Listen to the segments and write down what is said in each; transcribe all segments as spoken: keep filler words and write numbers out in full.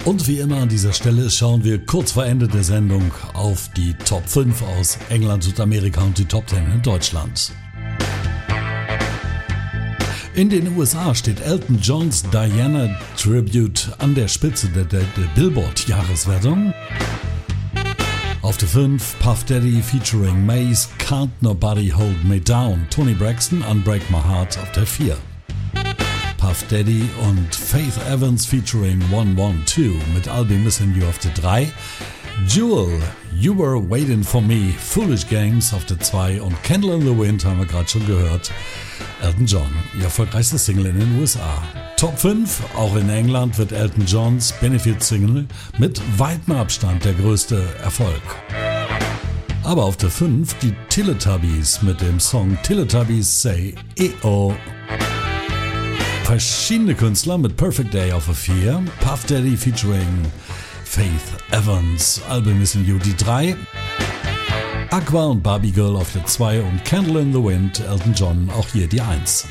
Und wie immer an dieser Stelle schauen wir kurz vor Ende der Sendung auf die Top fünf aus England, Südamerika und die Top zehn in Deutschland. In den U S A steht Elton Johns Diana Tribute an der Spitze der, der, der Billboard-Jahreswertung. Auf der fünf Puff Daddy featuring Mace, Can't Nobody Hold Me Down. Toni Braxton, Unbreak My Heart auf der vier. Puff Daddy und Faith Evans featuring one one two mit I'll Be Missing You auf der drei. Jewel, You Were Waiting For Me, Foolish Games auf der zwei und Candle in the Wind haben wir gerade schon gehört. Elton John, ihr erfolgreichste Single in den U S A. Top fünf, auch in England wird Elton Johns Benefit-Single mit weitem Abstand der größte Erfolg. Aber auf der fünf die Teletubbies mit dem Song Teletubbies Say E O. Verschiedene Künstler mit Perfect Day auf der vier, Puff Daddy featuring Faith Evans, I'll Be Missing You die drei, Aqua und Barbie Girl auf der zwei und Candle in the Wind, Elton John auch hier die eins.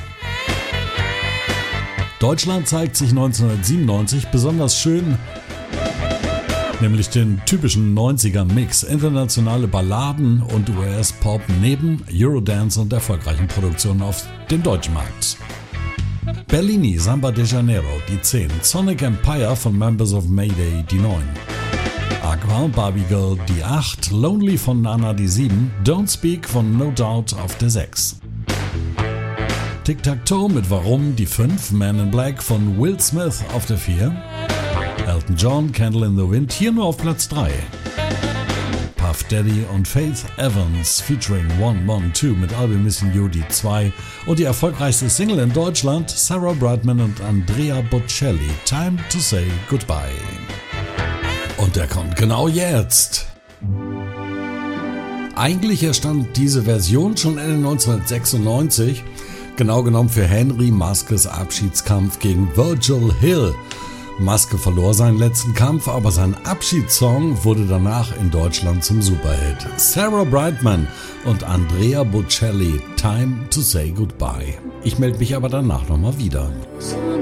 Deutschland zeigt sich neunzehnhundertsiebenundneunzig besonders schön, nämlich den typischen neunziger-Mix, internationale Balladen und U S-Pop neben Eurodance und erfolgreichen Produktionen auf dem deutschen Markt. Bellini, Samba de Janeiro, die zehn, Sonic Empire von Members of Mayday, die neun, Aqua und Barbie Girl, die acht, Lonely von Nana, die sieben, Don't Speak von No Doubt auf der sechs. Tic-Tac-Toe mit Warum, die fünf, Man in Black von Will Smith auf der vier, Elton John, Candle in the Wind, hier nur auf Platz drei. Puff Daddy und Faith Evans featuring one one two mit I'll Be Missing You die zwei und die erfolgreichste Single in Deutschland, Sarah Brightman und Andrea Bocelli, Time to Say Goodbye. Und der kommt genau jetzt. Eigentlich erstand diese Version schon Ende neunzehnhundertsechsundneunzig, genau genommen für Henry Maskes Abschiedskampf gegen Virgil Hill. Maske verlor seinen letzten Kampf, aber sein Abschiedssong wurde danach in Deutschland zum Superhit. Sarah Brightman und Andrea Bocelli, Time to Say Goodbye. Ich melde mich aber danach nochmal wieder.